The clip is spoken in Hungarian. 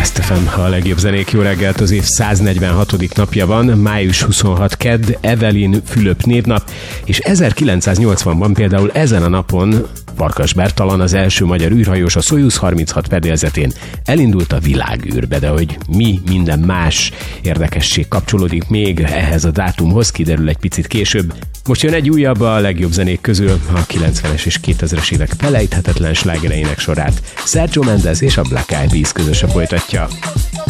Last FM, a legjobb zenék. Jó reggelt, az év 146. napja van, május 26 kedd, Evelyn Fülöp névnap, és 1980-ban például ezen a napon Farkas Bertalan, az első magyar űrhajós, a Soyuz 36 fedélzetén elindult a világűrbe, de hogy mi minden más érdekesség kapcsolódik még ehhez a dátumhoz, kiderül egy picit később. Most jön egy újabb a legjobb zenék közül, a 90-es és 2000-es évek felejthetetlen slágereinek sorát Sergio Mendes és a Black Eyed Peas közösen folytatja.